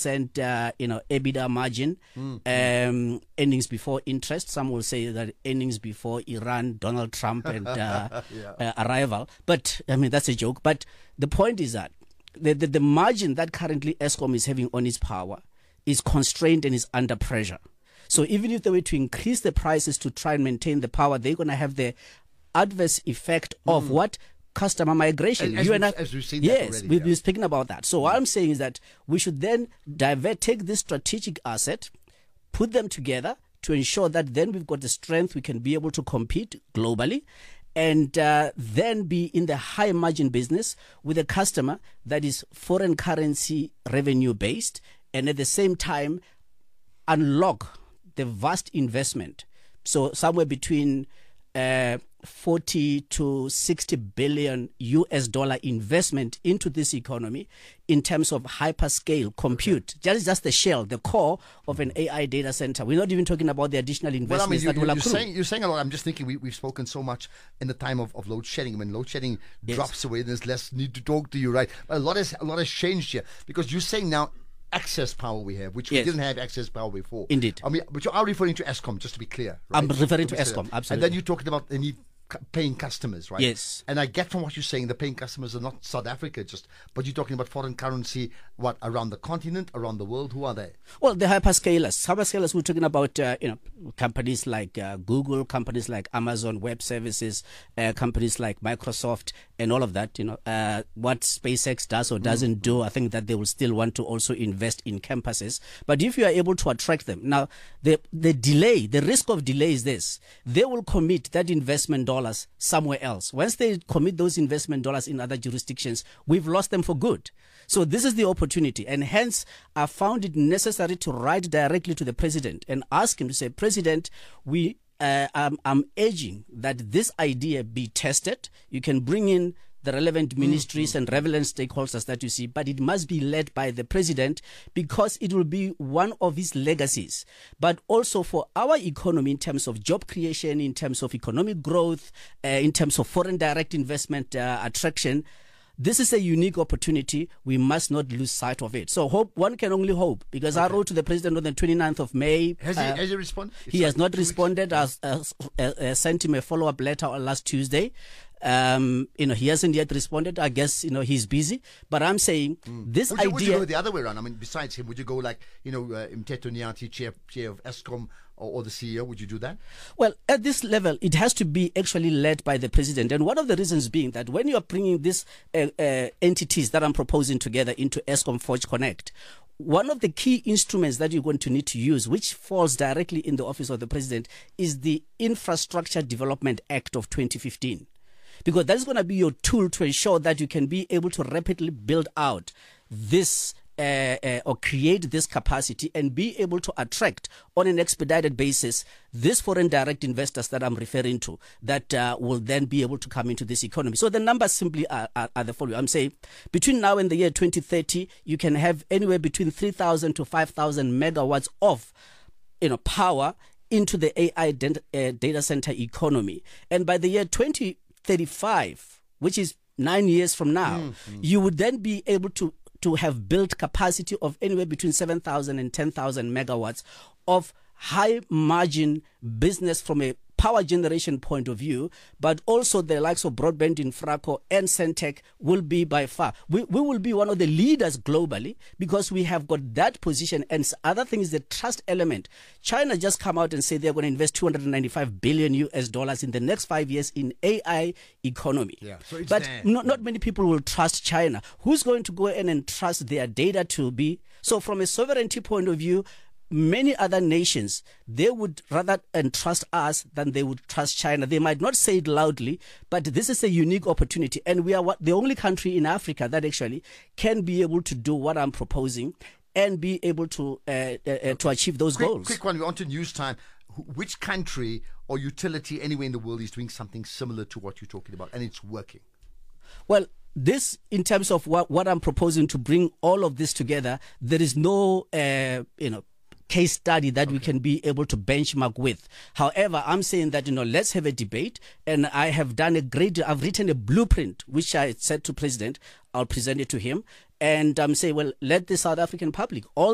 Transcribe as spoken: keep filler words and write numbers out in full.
percent, uh, you know, EBITDA margin, mm-hmm. um, earnings before interest. Some will say that earnings before Iran, Donald Trump, and uh, yeah. uh, arrival. But I mean, that's a joke. But the point is that the, the the margin that currently Eskom is having on its power is constrained and is under pressure. So even if they were to increase the prices to try and maintain the power, they're going to have the adverse effect of mm. what? Customer migration. As, you as and I, as we've seen yes, that already, we've yeah. been speaking about that. So what I'm saying is that we should then divert, take this strategic asset, put them together to ensure that then we've got the strength, we can be able to compete globally, and uh, then be in the high margin business with a customer that is foreign currency revenue based, and at the same time unlock the vast investment. So somewhere between uh, forty to sixty billion U S dollar investment into this economy in terms of hyperscale compute. Okay. Just, just the shell, the core of an A I data center. We're not even talking about the additional investments well, I mean, you, that will you're accrue. Saying, you're saying a lot. I'm just thinking we, we've spoken so much in the time of, of load shedding. When load shedding yes. drops away, there's less need to talk to you, right? A lot has, a lot has changed here because you're saying now access power we have, which yes. we didn't have access power before. Indeed. I mean, but you are referring to Eskom, just to be clear. Right? I'm referring to, to Eskom, absolutely. And then you're talking about the need paying customers, right? Yes. And I get from what you're saying, the paying customers are not South Africa, just, but you're talking about foreign currency, what, around the continent, around the world? Who are they? Well, the hyperscalers. Hyperscalers, we're talking about, uh, you know, companies like uh, Google, companies like Amazon Web Services, uh, companies like Microsoft, and all of that. You know, uh, what SpaceX does or doesn't mm. do, I think that they will still want to also invest in campuses. But if you are able to attract them, now, the, the delay, the risk of delay is this. They will commit that investment dollars somewhere else. Once they commit those investment dollars in other jurisdictions, we've lost them for good. So this is the opportunity, and hence I found it necessary to write directly to the president and ask him to say, President, we uh, I'm, I'm urging that this idea be tested. You can bring in the relevant ministries mm-hmm. and relevant stakeholders that you see, but it must be led by the president because it will be one of his legacies. But also for our economy in terms of job creation, in terms of economic growth, uh, in terms of foreign direct investment uh, attraction, this is a unique opportunity. We must not lose sight of it. So hope one can only hope, because okay. I wrote to the president on the twenty-ninth of May. Has he, uh, has he responded? He has not responded. I uh, uh, sent him a follow-up letter last Tuesday. Um, you know, he hasn't yet responded. I guess, you know, he's busy. But I'm saying mm. this would you, idea... Would you go the other way around? I mean, besides him, would you go like, you know, uh, Mteto Nyati, chair, chair of Eskom, or, or the C E O? Would you do that? Well, at this level, it has to be actually led by the president. And one of the reasons being that when you are bringing these uh, uh, entities that I'm proposing together into Eskom Forge Connect, one of the key instruments that you're going to need to use, which falls directly in the office of the president, is the Infrastructure Development Act of twenty fifteen. Because that is going to be your tool to ensure that you can be able to rapidly build out this uh, uh, or create this capacity and be able to attract on an expedited basis these foreign direct investors that I'm referring to that uh, will then be able to come into this economy. So the numbers simply are, are, are the following. I'm saying between now and the year twenty thirty, you can have anywhere between three thousand to five thousand megawatts of you know, power into the A I data, uh, data center economy. And by the year twenty thirty-five, which is nine years from now, mm-hmm. you would then be able to, to have built capacity of anywhere between seven thousand and ten thousand megawatts of high margin business from a power generation point of view, but also the likes of Broadband Infraco and Centec will be by far. We, we will be one of the leaders globally because we have got that position. And other thing is the trust element. China just come out and say they're going to invest two hundred ninety-five billion U S dollars in the next five years in A I economy. Yeah, so it's but there. not, not many people will trust China. Who's going to go in and trust their data to be? So from a sovereignty point of view, many other nations, they would rather entrust us than they would trust China. They might not say it loudly, but this is a unique opportunity. And we are what, the only country in Africa that actually can be able to do what I'm proposing and be able to uh, uh, uh, to achieve those quick, goals. Quick one, we're on to news time. Which country or utility anywhere in the world is doing something similar to what you're talking about and it's working? Well, this, in terms of what, what I'm proposing to bring all of this together, there is no, uh, you know, case study that okay. we can be able to benchmark with. However, I'm saying that, you know, let's have a debate. And I have done a great, I've written a blueprint, which I said to President, I'll present it to him. And I'm saying, well, let the South African public, all